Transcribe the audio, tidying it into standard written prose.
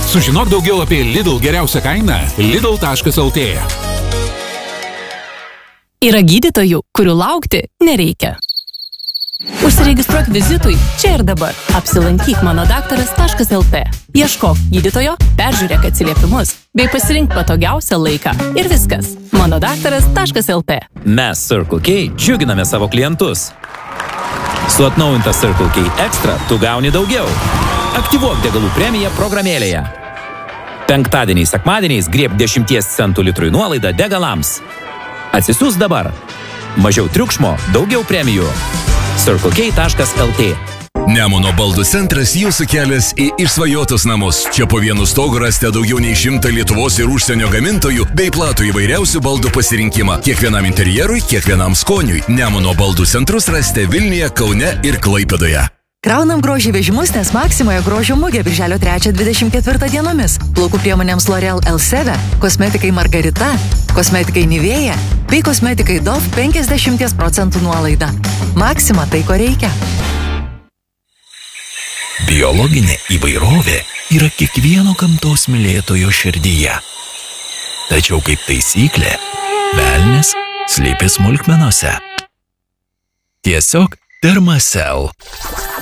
Sužinok daugiau apie Lidl geriausią kainą lidl.lt. Yra gydytojų, kurių laukti nereikia. Užsiregistruok vizitui čia ir dabar. Apsilankyk manodaktaras.lt. Ieškok gydytojo, peržiūrėk atsiliepimus, bei pasirink patogiausią laiką. Ir viskas. manodaktaras.lt. Mes Circle K džiuginame savo klientus. Su atnaujinta Circle K Extra tu gauni daugiau. Aktyvuok degalų premiją programėlėje. Penktadieniais, sekmadieniais grieb 10 centų litrui nuolaidą degalams. Atsisiųs dabar. Mažiau triukšmo, daugiau premijų. CircleK.lt. Nemuno baldų centras jūsų kelias į išsvajotus namus. Čia po vienu stogu rasite daugiau nei 100 Lietuvos ir užsienio gamintojų bei platų įvairiausių baldų pasirinkimą. Kiekvienam interjerui, kiekvienam skoniui. Nemuno baldų centrus rasite Vilniuje, Kaune ir Klaipėdoje. Kraunam grožį vežimus, nes Maksimoje grožio mugė birželio 3-24 dienomis. Plaukų priemonėms L'Oreal Elseve, kosmetikai Margarita, kosmetikai Nivea bei kosmetikai Dove 50% nuolaida. Maksima tai, ko reikia. Biologinė įvairovė yra kiekvieno gamtos mylėtojo širdyje. Tačiau kaip taisyklė, velnias slypi smulkmenose. Tiesiog Dermacell.